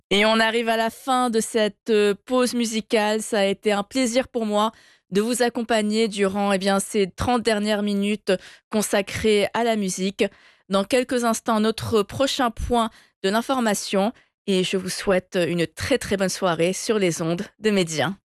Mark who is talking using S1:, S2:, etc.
S1: Et on arrive à la fin de cette pause musicale. Ça a été un plaisir pour moi de vous accompagner durant ces 30 dernières minutes consacrées à la musique. Dans quelques instants, notre prochain point de l'information et je vous souhaite une très très bonne soirée sur les ondes de Média.